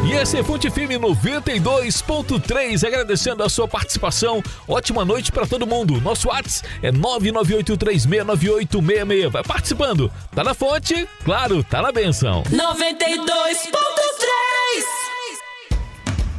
E esse é Fonte FM 92.3, agradecendo a sua participação. Ótima noite pra todo mundo. Nosso WhatsApp é 998369866. Vai participando. Tá na fonte? Claro, tá na bênção. 92.3